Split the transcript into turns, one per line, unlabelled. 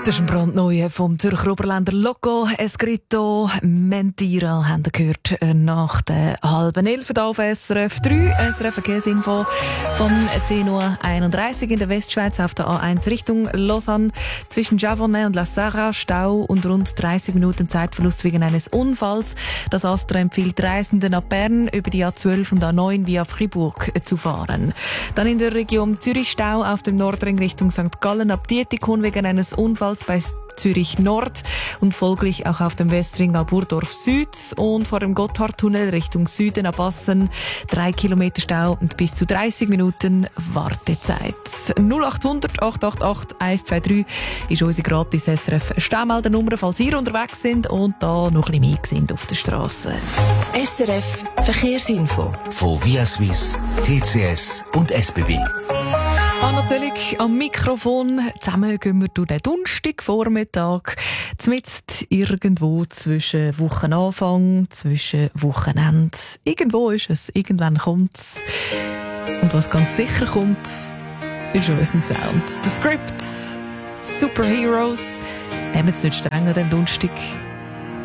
Das ist ein brandneuer vom Zürcher Oberländer Loco Escrito Mentira, haben wir gehört, nach der 10:30 auf SRF 3. SRF Verkehrsinfo von 10:31 Uhr in der Westschweiz auf der A1 Richtung Lausanne. Zwischen Javonnet und La Sarra Stau und rund 30 Minuten Zeitverlust wegen eines Unfalls. Das Astra empfiehlt Reisenden ab Bern über die A12 und A9 via Fribourg zu fahren. Dann in der Region Zürich Stau auf dem Nordring Richtung St. Gallen ab Dietikon wegen eines Unfalls bei Zürich Nord und folglich auch auf dem Westring ab Burdorf Süd und vor dem Gotthardtunnel Richtung Süden ab Assen 3 Kilometer Stau und bis zu 30 Minuten Wartezeit. 0800 888 123 ist unsere gratis SRF Staumeldernummer, falls ihr unterwegs sind und da noch ein bisschen mehr sind auf der Straße.
SRF Verkehrsinfo
von Via Suisse, TCS und SBB.
Anna Zöllig am Mikrofon. Zusammen gehen wir durch den Donnerstagvormittag. Zumindest irgendwo zwischen Wochenanfang, zwischen Wochenende. Irgendwo ist es, irgendwann kommt es. Und was ganz sicher kommt, ist unser Sound. The Script, Superheroes. Nehmen Sie nicht streng an dem Donnerstag.